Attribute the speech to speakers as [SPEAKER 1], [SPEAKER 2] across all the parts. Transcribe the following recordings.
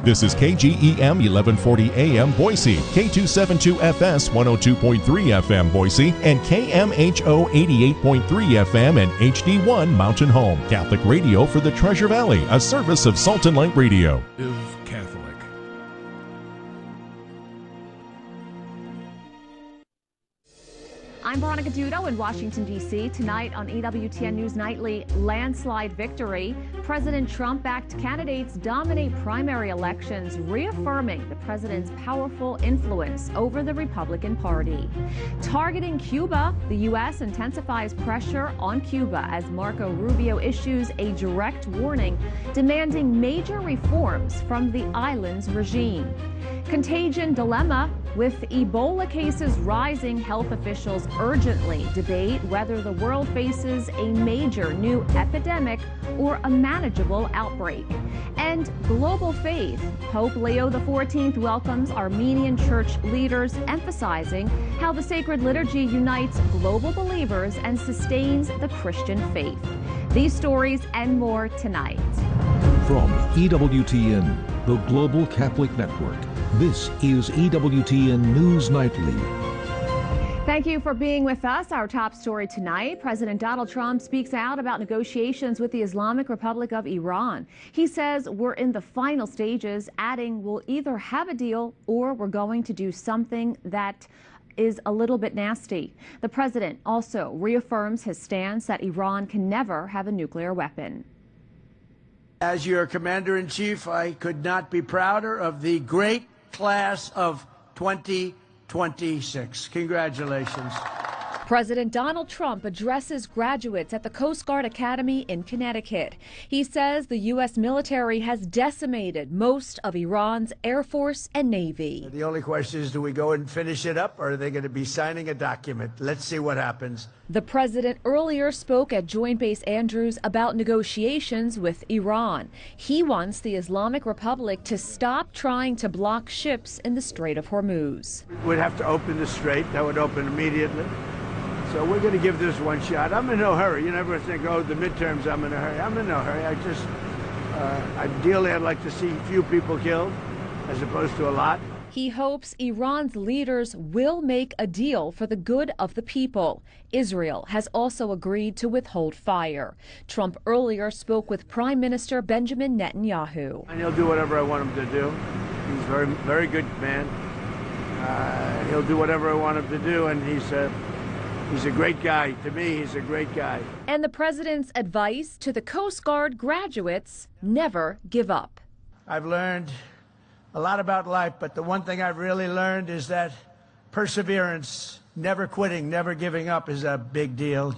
[SPEAKER 1] This is KGEM 1140 AM Boise, K272FS 102.3 FM Boise, and KMHO 88.3 FM and HD1 Mountain Home. Catholic radio for the Treasure Valley, a service of Salt and Light Radio.
[SPEAKER 2] Is Catholic.
[SPEAKER 3] I'm Veronica Dudo in Washington, D.C. Tonight on EWTN News Nightly, landslide victory. President Trump-backed candidates dominate primary elections, reaffirming the president's powerful influence over the Republican Party. Targeting Cuba, the U.S. intensifies pressure on Cuba as Marco Rubio issues a direct warning demanding major reforms from the island's regime. Contagion dilemma. With Ebola cases rising, health officials urgently debate whether the world faces a major new epidemic or a manageable outbreak. And global faith. Pope Leo XIV welcomes Armenian church leaders, emphasizing how the sacred liturgy unites global believers and sustains the Christian faith. These stories and more tonight.
[SPEAKER 4] From EWTN, the Global Catholic Network, this is EWTN News Nightly.
[SPEAKER 3] Thank you for being with us. Our top story tonight, President Donald Trump speaks out about negotiations with the Islamic Republic of Iran. He says we're in the final stages, adding we'll either have a deal or we're going to do something that is a little bit nasty. The president also reaffirms his stance that Iran can never have a nuclear weapon.
[SPEAKER 5] As your commander-in-chief, I could not be prouder of the great class of 2026. Congratulations.
[SPEAKER 3] President Donald Trump addresses graduates at the Coast Guard Academy in Connecticut. He says the U.S. military has decimated most of Iran's Air Force and Navy.
[SPEAKER 5] The only question is, do we go and finish it up, or are they going to be signing a document? Let's see what happens.
[SPEAKER 3] The president earlier spoke at Joint Base Andrews about negotiations with Iran. He wants the Islamic Republic to stop trying to block ships in the Strait of Hormuz.
[SPEAKER 5] We'd have to open the strait. That would open immediately. So we're going to give this one shot. I'm in no hurry. You never think, oh, the midterms, I'm in a hurry. I'm in no hurry. Ideally, I'd like to see few people killed as opposed to a lot.
[SPEAKER 3] He hopes Iran's leaders will make a deal for the good of the people. Israel has also agreed to withhold fire. Trump earlier spoke with Prime Minister Benjamin Netanyahu.
[SPEAKER 5] And he'll do whatever I want him to do. He's a very, very good man. He'll do whatever I want him to do, and he's a great guy. To me, he's a great guy.
[SPEAKER 3] And the president's advice to the Coast Guard graduates: never give up.
[SPEAKER 5] I've learned a lot about life, but the one thing I've really learned is that perseverance, never quitting, never giving up is a big deal.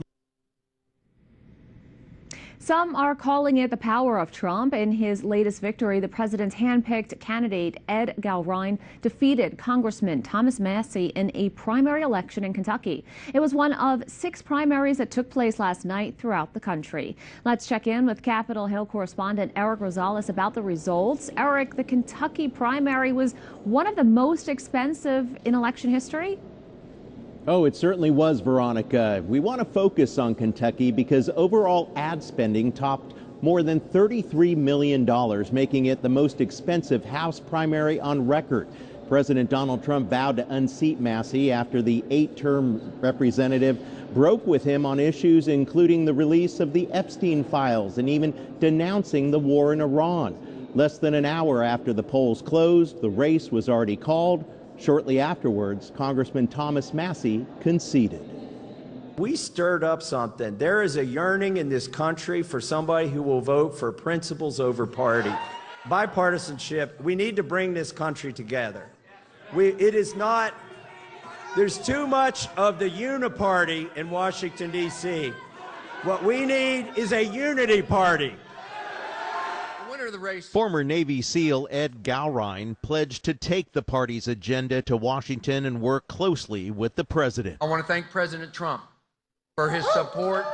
[SPEAKER 3] Some are calling it the power of Trump. In his latest victory, the president's handpicked candidate, Ed Galrine, defeated Congressman Thomas Massie in a primary election in Kentucky. It was one of 6 primaries that took place last night throughout the country. Let's check in with Capitol Hill correspondent Eric Rosales about the results. Eric, the Kentucky primary was one of the most expensive in election history.
[SPEAKER 6] Oh, it certainly was, Veronica. We want to focus on Kentucky because overall ad spending topped more than $33 million, making it the most expensive House primary on record. President Donald Trump vowed to unseat Massie after the 8-term representative broke with him on issues including the release of the Epstein files and even denouncing the war in Iran. Less than an hour after the polls closed, the race was already called. Shortly afterwards, Congressman Thomas Massie conceded.
[SPEAKER 7] We stirred up something. There is a yearning in this country for somebody who will vote for principles over party. Bipartisanship, we need to bring this country together. There's too much of the uniparty in Washington, D.C. What we need is a unity party.
[SPEAKER 8] The race.
[SPEAKER 6] Former Navy SEAL Ed Galrine pledged to take the party's agenda to Washington and work closely with the president.
[SPEAKER 8] I want to thank President Trump for his support,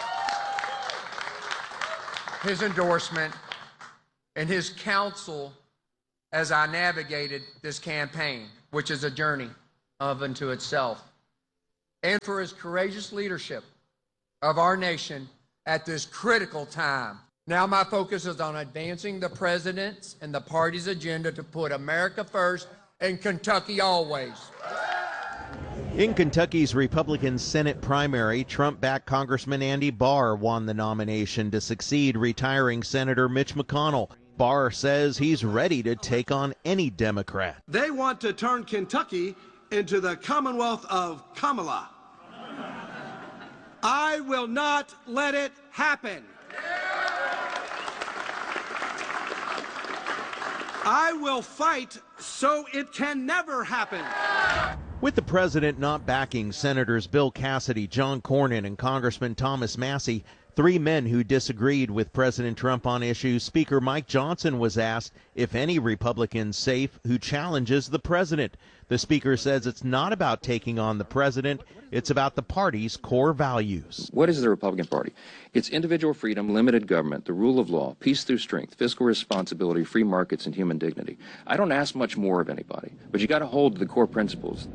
[SPEAKER 8] his endorsement, and his counsel as I navigated this campaign, which is a journey of unto itself, and for his courageous leadership of our nation at this critical time. Now my focus is on advancing the president's and the party's agenda to put America first and Kentucky always.
[SPEAKER 6] In Kentucky's Republican Senate primary, Trump-backed Congressman Andy Barr won the nomination to succeed retiring Senator Mitch McConnell. Barr says he's ready to take on any Democrat.
[SPEAKER 2] They want to turn Kentucky into the Commonwealth of Kamala. I will not let it happen. I will fight so it can never happen.
[SPEAKER 6] With the president not backing Senators Bill Cassidy, John Cornyn, and Congressman Thomas Massie, three men who disagreed with President Trump on issues, Speaker Mike Johnson was asked if any Republican's safe who challenges the president. The speaker says it's not about taking on the president, it's about the party's core values.
[SPEAKER 9] What is the Republican Party? It's individual freedom, limited government, the rule of law, peace through strength, fiscal responsibility, free markets, and human dignity. I don't ask much more of anybody, but you got to hold to the core principles.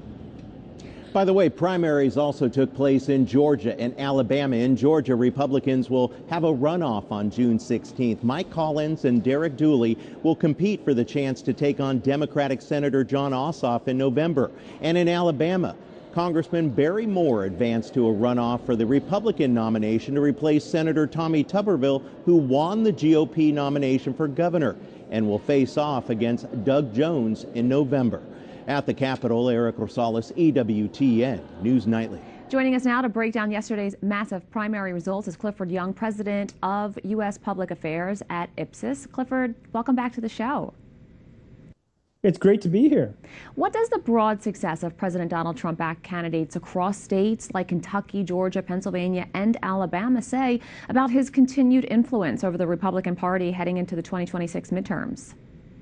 [SPEAKER 6] By the way, primaries also took place in Georgia and Alabama. In Georgia, Republicans will have a runoff on June 16th. Mike Collins and Derek Dooley will compete for the chance to take on Democratic Senator Jon Ossoff in November. And in Alabama, Congressman Barry Moore advanced to a runoff for the Republican nomination to replace Senator Tommy Tuberville, who won the GOP nomination for governor, and will face off against Doug Jones in November. At the Capitol, Eric Rosales, EWTN News Nightly.
[SPEAKER 3] Joining us now to break down yesterday's massive primary results is Clifford Young, president of U.S. Public Affairs at Ipsos. Clifford, welcome back to the show.
[SPEAKER 10] It's great to be here.
[SPEAKER 3] What does the broad success of President Donald Trump-backed candidates across states like Kentucky, Georgia, Pennsylvania, and Alabama say about his continued influence over the Republican Party heading into the 2026 midterms?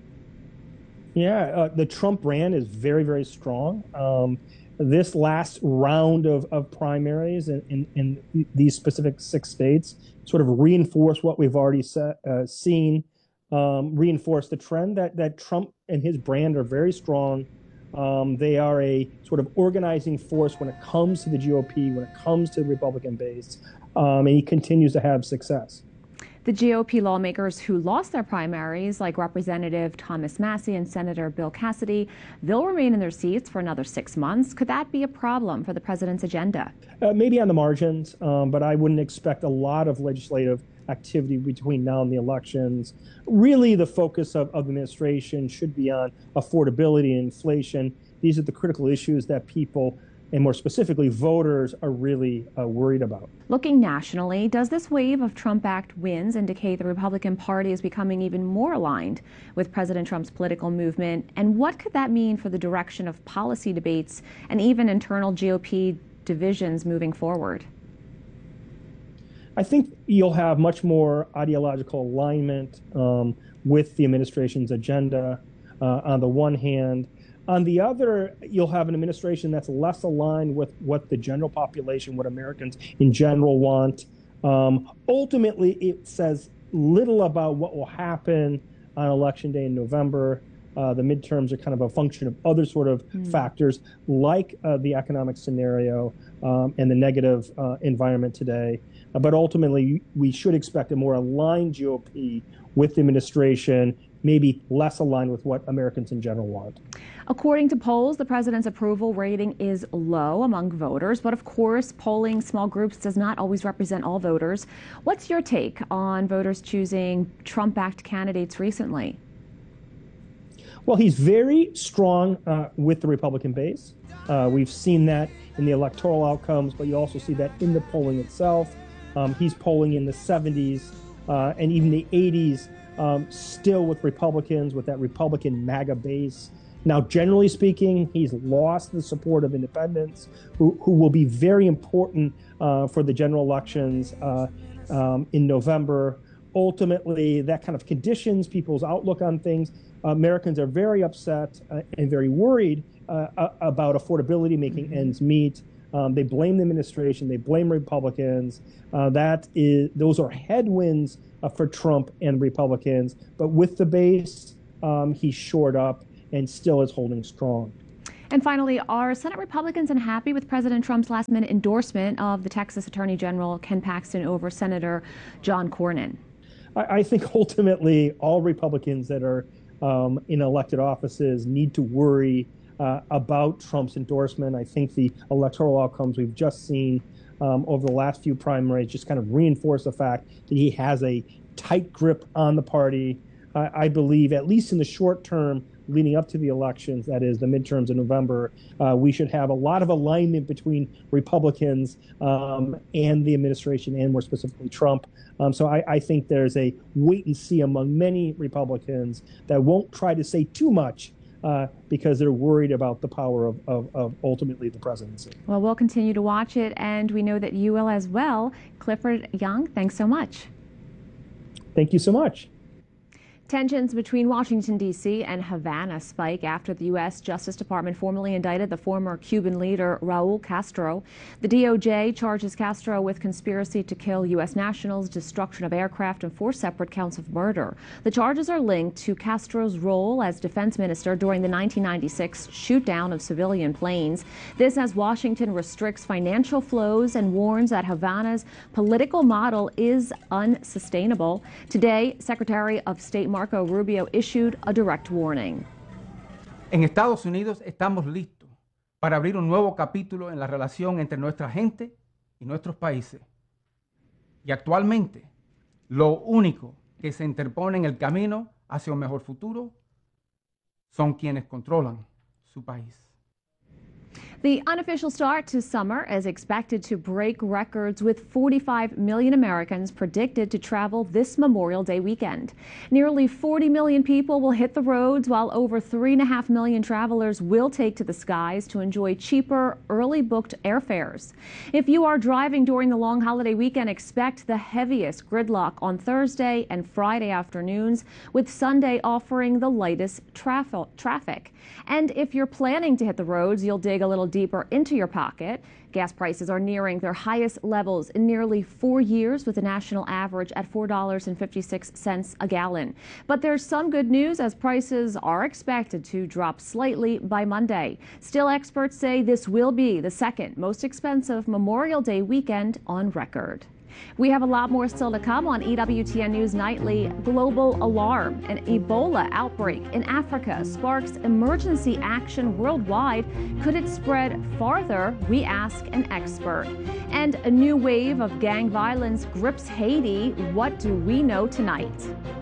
[SPEAKER 10] Yeah, the Trump brand is very, very strong. This last round of primaries in these specific 6 states sort of reinforce what we've already seen, reinforce the trend that Trump and his brand are very strong. They are a sort of organizing force when it comes to the GOP, when it comes to the Republican base, and he continues to have success.
[SPEAKER 3] The GOP lawmakers who lost their primaries, like Representative Thomas Massie and Senator Bill Cassidy, they'll remain in their seats for another 6 months. Could that be a problem for the president's agenda?
[SPEAKER 10] Maybe on the margins, but I wouldn't expect a lot of legislative activity between now and the elections. Really, the focus of the administration should be on affordability and inflation. These are the critical issues that people, and more specifically voters, are really worried about.
[SPEAKER 3] Looking nationally, does this wave of Trump-backed wins indicate the Republican Party is becoming even more aligned with President Trump's political movement? And what could that mean for the direction of policy debates and even internal GOP divisions moving forward?
[SPEAKER 10] I think you'll have much more ideological alignment with the administration's agenda on the one hand. On the other, you'll have an administration that's less aligned with what the general population, what Americans in general want. Ultimately, it says little about what will happen on Election Day in November. The midterms are kind of a function of other sort of factors like the economic scenario and the negative environment today. But ultimately, we should expect a more aligned GOP with the administration, maybe less aligned with what Americans in general want.
[SPEAKER 3] According to polls, the president's approval rating is low among voters, but of course, polling small groups does not always represent all voters. What's your take on voters choosing Trump-backed candidates recently?
[SPEAKER 10] Well, he's very strong with the Republican base. We've seen that in the electoral outcomes, but you also see that in the polling itself. He's polling in the 70s and even the 80s, still with Republicans, with that Republican MAGA base. Now, generally speaking, he's lost the support of independents who will be very important for the general elections in November. Ultimately, that kind of conditions people's outlook on things. Americans are very upset and very worried about affordability, making ends meet. They blame the administration. They blame Republicans. Those are headwinds for Trump and Republicans. But with the base, he's shored up and still is holding strong.
[SPEAKER 3] And finally, are Senate Republicans unhappy with President Trump's last-minute endorsement of the Texas Attorney General Ken Paxton over Senator John Cornyn?
[SPEAKER 10] I think ultimately all Republicans that are in elected offices need to worry about Trump's endorsement. I think the electoral outcomes we've just seen over the last few primaries just kind of reinforce the fact that he has a tight grip on the party. I believe, at least in the short term, leading up to the elections, that is the midterms in November, we should have a lot of alignment between Republicans and the administration, and more specifically Trump. So I think there's a wait and see among many Republicans that won't try to say too much because they're worried about the power of ultimately the presidency.
[SPEAKER 3] Well, we'll continue to watch it, and we know that you will as well. Clifford Young, thanks so much.
[SPEAKER 10] Thank you so much.
[SPEAKER 3] Tensions between Washington, D.C. and Havana spike after the U.S. Justice Department formally indicted the former Cuban leader Raul Castro. The DOJ charges Castro with conspiracy to kill U.S. nationals, destruction of aircraft, and 4 separate counts of murder. The charges are linked to Castro's role as defense minister during the 1996 shoot-down of civilian planes. This as Washington restricts financial flows and warns that Havana's political model is unsustainable. Today, Secretary of State Marco Rubio issued a direct warning.
[SPEAKER 11] En Estados Unidos estamos listos para abrir un nuevo capítulo en la relación entre nuestra gente y nuestros países. Y actualmente, lo único que se interpone en el camino hacia un mejor futuro son quienes controlan su país.
[SPEAKER 3] The unofficial start to summer is expected to break records, with 45 million Americans predicted to travel this Memorial Day weekend. Nearly 40 million people will hit the roads, while over 3.5 million travelers will take to the skies to enjoy cheaper, early booked airfares. If you are driving during the long holiday weekend, expect the heaviest gridlock on Thursday and Friday afternoons, with Sunday offering the lightest traffic. And if you're planning to hit the roads, you'll dig a little deeper into your pocket. Gas prices are nearing their highest levels in nearly 4 years, with a national average at $4.56 a gallon. But there's some good news, as prices are expected to drop slightly by Monday. Still, experts say this will be the second most expensive Memorial Day weekend on record. We have a lot more still to come on EWTN News Nightly. Global alarm. An Ebola outbreak in Africa sparks emergency action worldwide. Could it spread farther? We ask an expert. And a new wave of gang violence grips Haiti. What do we know tonight?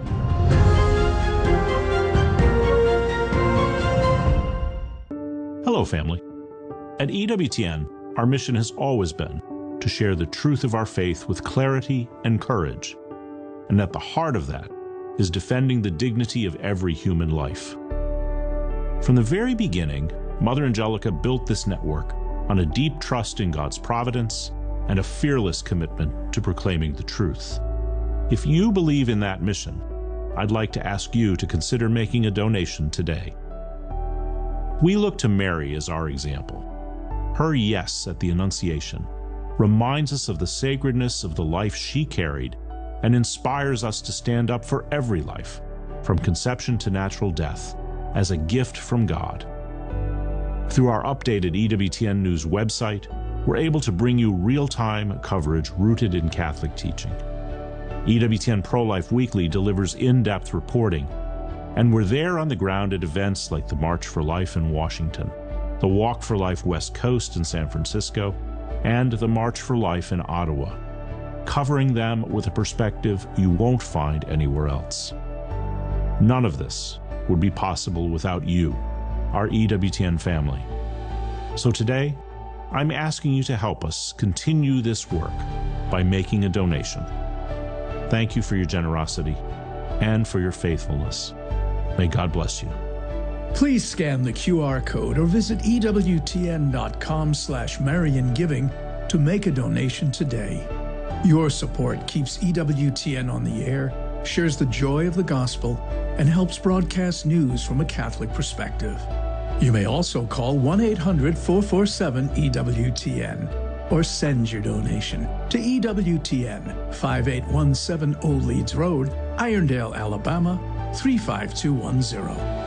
[SPEAKER 12] Hello, family. At EWTN, our mission has always been to share the truth of our faith with clarity and courage. And at the heart of that is defending the dignity of every human life. From the very beginning, Mother Angelica built this network on a deep trust in God's providence and a fearless commitment to proclaiming the truth. If you believe in that mission, I'd like to ask you to consider making a donation today. We look to Mary as our example. Her yes at the Annunciation reminds us of the sacredness of the life she carried and inspires us to stand up for every life, from conception to natural death, as a gift from God. Through our updated EWTN News website, we're able to bring you real-time coverage rooted in Catholic teaching. EWTN Pro-Life Weekly delivers in-depth reporting, and we're there on the ground at events like the March for Life in Washington, the Walk for Life West Coast in San Francisco, and the March for Life in Ottawa, covering them with a perspective you won't find anywhere else. None of this would be possible without you, our EWTN family. So today, I'm asking you to help us continue this work by making a donation. Thank you for your generosity and for your faithfulness. May God bless you.
[SPEAKER 13] Please scan the QR code or visit EWTN.com/MarianGiving to make a donation today. Your support keeps EWTN on the air, shares the joy of the gospel, and helps broadcast news from a Catholic perspective. You may also call 1-800-447-EWTN or send your donation to EWTN, 5817 Old Leeds Road, Irondale, Alabama, 35210.